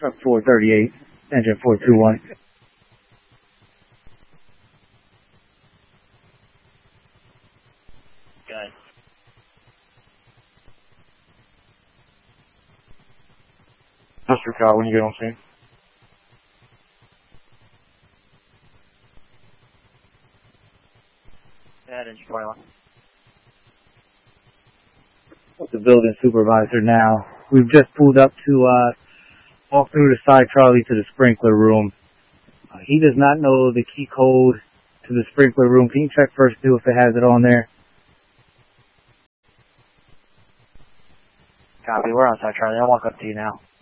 Truck 438, engine 421. Good. Just your car when you get on scene. Go ahead, engine 21. The building supervisor now. We've just pulled up to walk through the side trolley to the sprinkler room. He does not know the key code to the sprinkler room. Can you check first, too, if it has it on there? Copy, we're on side Charlie. I'll walk up to you now.